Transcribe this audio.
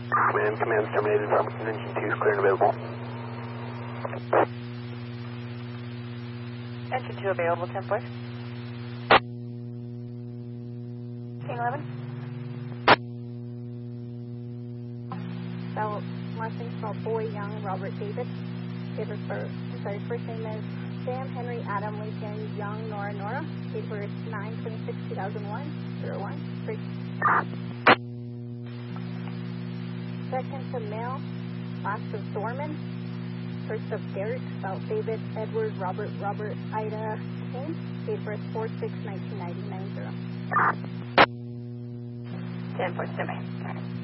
Command's terminated. Farmington Engine 2 is clear and available. Engine 2 available, 10 4. King 11. Spell, last name spelled Boy Young Robert David. First name is Sam Henry Adam Lincoln Young Nora Nora. Date of birth 9/26/2001. 01. Second to male, last of Dorman. First of Derek, spelled David Edward Robert Robert Ida King. Date of birth 4/6/1999. 10 4, stand by.